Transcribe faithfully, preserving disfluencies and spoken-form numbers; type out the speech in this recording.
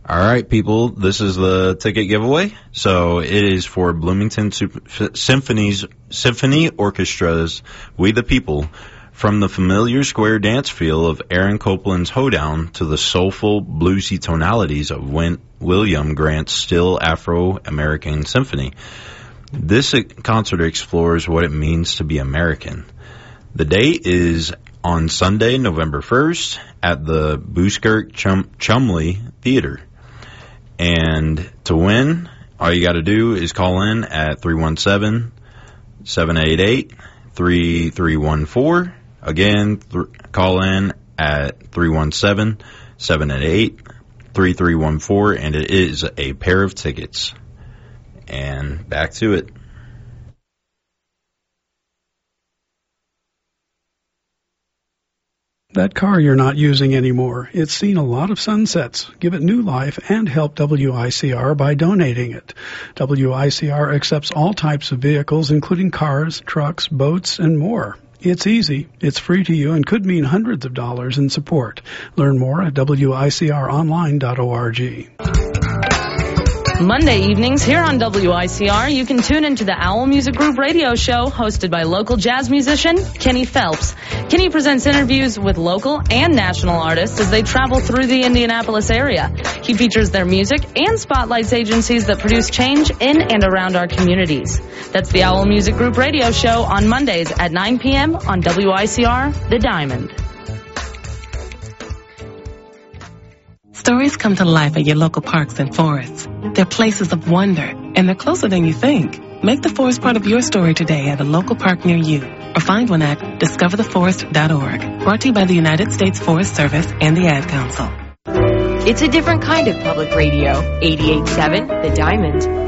All right, people, this is the ticket giveaway. So it is for Bloomington Symphony's Symphony Orchestra's We the People. From the familiar square dance feel of Aaron Copland's Hoedown to the soulful, bluesy tonalities of Win- William Grant's still Afro-American symphony. This concert explores what it means to be American. The date is on Sunday, November first at the Buskirk Chum- Chumley Theater. And to win, all you got to do is call in at three one seven, seven eight eight, three three one four. Again, th- call in at three one seven, seven eight eight, three three one four, and it is a pair of tickets. And back to it. That car you're not using anymore, it's seen a lot of sunsets. Give it new life and help W I C R by donating it. W I C R accepts all types of vehicles, including cars, trucks, boats, and more. It's easy, it's free to you, and could mean hundreds of dollars in support. Learn more at W I C R online dot org. Monday evenings here on W I C R, you can tune into the Owl Music Group radio show hosted by local jazz musician Kenny Phelps. Kenny presents interviews with local and national artists as they travel through the Indianapolis area. He features their music and spotlights agencies that produce change in and around our communities. That's the Owl Music Group radio show on Mondays at nine p.m. on W I C R, The Diamond. Stories come to life at your local parks and forests. They're places of wonder, and they're closer than you think. Make the forest part of your story today at a local park near you, or find one at discover the forest dot org. Brought to you by the United States Forest Service and the Ad Council. It's a different kind of public radio. eighty-eight point seven, The Diamond.